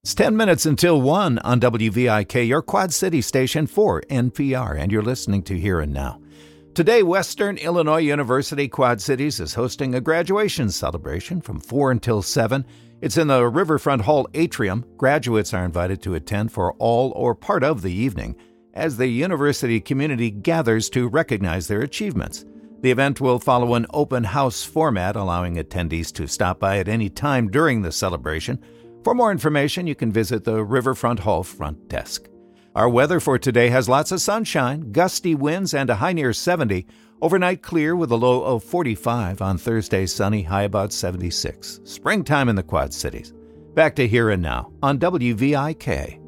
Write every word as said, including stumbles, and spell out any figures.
It's ten minutes until one on W V I K, your Quad City station for N P R, and you're listening to Here and Now. Today, Western Illinois University Quad Cities is hosting a graduation celebration from four until seven. It's in the Riverfront Hall atrium. Graduates are invited to attend for all or part of the evening as the university community gathers to recognize their achievements. The event will follow an open house format, allowing attendees to stop by at any time during the celebration. For more information, you can visit the Riverfront Hall front desk. Our weather for today has lots of sunshine, gusty winds, and a high near seventy. Overnight clear with a low of forty-five. On Thursday, sunny, high about seventy-six. Springtime in the Quad Cities. Back to Here and Now on W V I K.